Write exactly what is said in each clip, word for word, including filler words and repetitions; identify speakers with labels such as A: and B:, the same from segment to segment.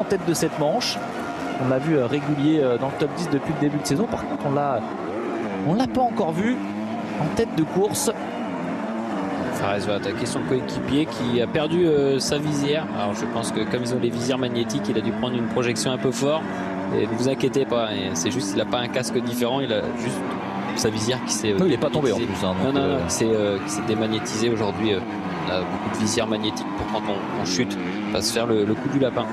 A: tête de cette manche. On l'a vu euh, régulier euh, dans le top dix depuis le début de saison. Par contre, on l'a on l'a pas encore vu en tête de course.
B: Fares va attaquer son coéquipier qui a perdu euh, sa visière. Alors je pense que comme ils ont les visières magnétiques, il a dû prendre une projection un peu fort. Et ne vous inquiétez pas, c'est juste qu'il n'a pas un casque différent, il a juste sa visière qui s'est...
A: Euh, il n'est pas tombé en plus. Hein,
B: non, non,
A: euh...
B: non, qui euh, s'est démagnétisé aujourd'hui. Euh, on a beaucoup de visières magnétiques pour quand on, on chute, on va se faire le, le coup du lapin.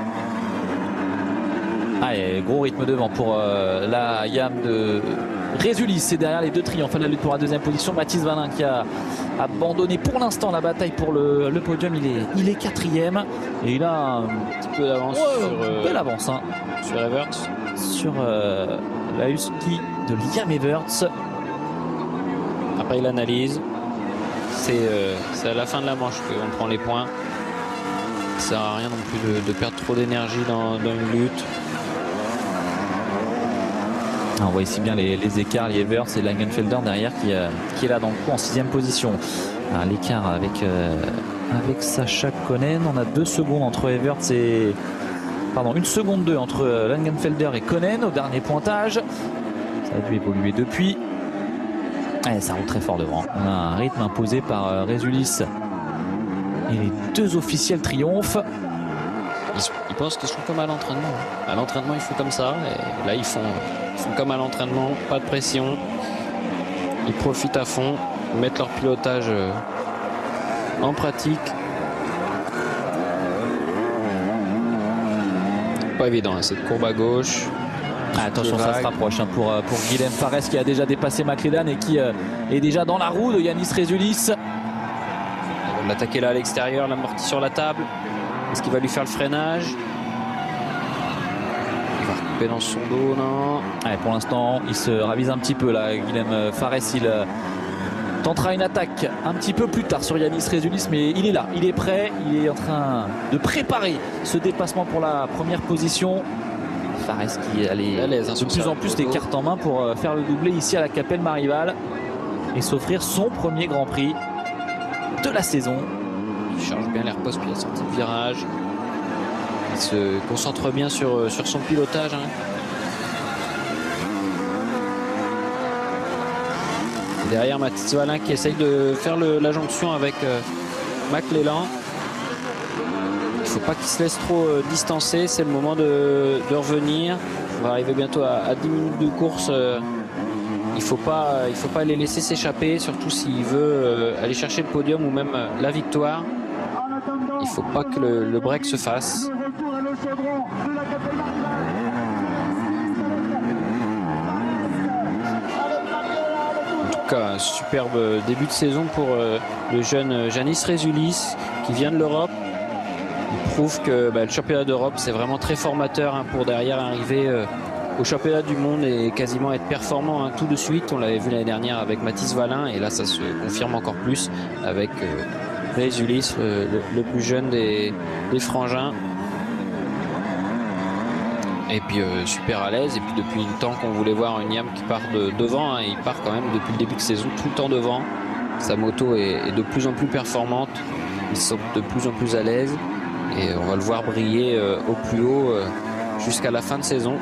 A: Ah, et gros rythme devant pour euh, la Yam de Résulis. C'est derrière les deux triomphes de la lutte pour la deuxième position. Mathis Valin qui a abandonné pour l'instant la bataille pour le, le podium. Il est, il est quatrième et il a un
B: petit peu d'avance
A: ouais,
B: sur, euh,
A: belle avance hein.
B: sur Everts.
A: Sur euh, la Husky de Liam Everts.
B: Après il analyse. C'est euh, à la fin de la manche qu'on prend les points. Ça sert à rien non plus de, de perdre trop d'énergie dans, dans une lutte.
A: On voit ici bien les, les écarts, les Everts et Langenfelder derrière qui, euh, qui est là dans le coup en sixième position. L'écart avec, euh, avec Sacha Konen. On a deux secondes entre Everts et... Pardon, une seconde deux entre Langenfelder et Konen au dernier pointage. Ça a dû évoluer depuis. Et ça roule très fort devant. On a un rythme imposé par euh, Résulis. Et les deux officiels triomphent.
B: Ils, ils pensent qu'ils sont comme à l'entraînement. À l'entraînement, ils font comme ça. Et là, ils font, ils font comme à l'entraînement. Pas de pression. Ils profitent à fond. Ils mettent leur pilotage en pratique. Pas évident, hein, cette courbe à gauche.
A: Ah, attention, ça se rapproche hein, pour, pour Guilhem Fares qui a déjà dépassé McLellan et qui euh, est déjà dans la roue de Yanis Résulis.
B: Ils vont l'attaquer là à l'extérieur, l'amorti sur la table. Est-ce qu'il va lui faire le freinage? Il va recouper dans son dos, non?
A: Allez, pour l'instant, il se ravise un petit peu là. Guilhem Fares, il euh, tentera une attaque un petit peu plus tard sur Yanis Résulis, mais il est là, il est prêt, il est en train de préparer ce dépassement pour la première position. Fares qui allait hein, de plus en plus les cartes en main pour euh, faire le doublé ici à la Capelle Marival et s'offrir son premier Grand Prix de la saison.
B: Il charge bien l'air poste puis la sortie de virage. Il se concentre bien sur, sur son pilotage. Hein. Et derrière Mathis Valin qui essaye de faire le, la jonction avec euh, McLellan. Il ne faut pas qu'il se laisse trop euh, distancer. C'est le moment de, de revenir. On va arriver bientôt à, à dix minutes de course. Euh, il ne faut pas, il faut pas les laisser s'échapper, surtout s'il veut euh, aller chercher le podium ou même euh, la victoire. Il ne faut pas que le, le break se fasse. En tout cas, un superbe début de saison pour euh, le jeune Yanis Résulis qui vient de l'Europe. Il prouve que bah, le championnat d'Europe, c'est vraiment très formateur hein, pour derrière arriver euh, au championnat du monde et quasiment être performant hein, tout de suite. On l'avait vu l'année dernière avec Mathis Valin et là, ça se confirme encore plus avec euh, Résulis, le, le, le plus jeune des, des frangins. Et puis euh, super à l'aise. Et puis depuis le temps qu'on voulait voir une Yam qui part de, devant, hein, il part quand même depuis le début de saison tout le temps devant. Sa moto est, est de plus en plus performante. Ils sont de plus en plus à l'aise. Et on va le voir briller euh, au plus haut euh, jusqu'à la fin de saison.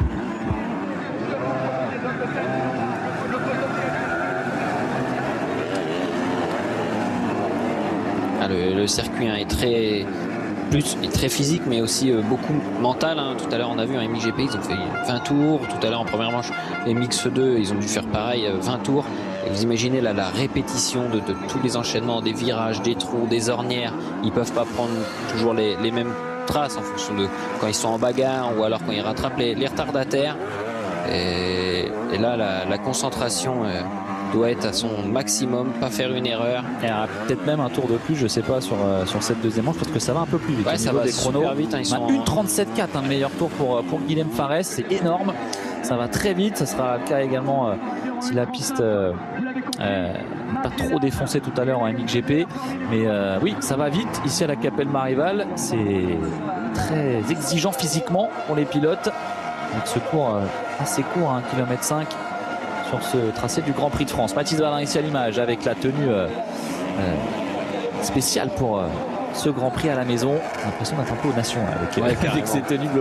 B: Ah, le, le circuit hein, est très plus est très physique mais aussi euh, beaucoup mental. Hein. Tout à l'heure on a vu en M X G P ils ont fait vingt tours. Tout à l'heure en première manche M X deux ils ont dû faire pareil euh, vingt tours. Et vous imaginez là la répétition de, de tous les enchaînements, des virages, des trous, des ornières. Ils peuvent pas prendre toujours les, les mêmes traces en fonction de quand ils sont en bagarre ou alors quand ils rattrapent les, les retardataires. Et, et là la, la concentration euh, doit être à son maximum, pas faire une erreur.
A: Et peut-être même un tour de plus, je sais pas, sur, euh, sur cette deuxième manche, parce que ça va un peu plus vite.
B: Ouais, ça va
A: des
B: super
A: chronos.
B: vite. Hein, ils
A: on a
B: sont
A: une trente-sept quatre, un meilleur tour pour, pour Guilhem Fares, c'est énorme. Ça va très vite, ça sera le cas également euh, si la piste euh, euh, pas trop défoncée tout à l'heure en M X G P. Mais euh, oui, ça va vite ici à la Capelle Marival. C'est très exigeant physiquement pour les pilotes. Avec ce tour euh, assez court, un kilomètre cinq sur ce tracé du Grand Prix de France. Mathis Valin ici à l'image avec la tenue euh, euh, spéciale pour euh, ce Grand Prix à la maison. J'ai l'impression d'être un peu aux Nations avec,
B: ouais,
A: avec ces tenues bleu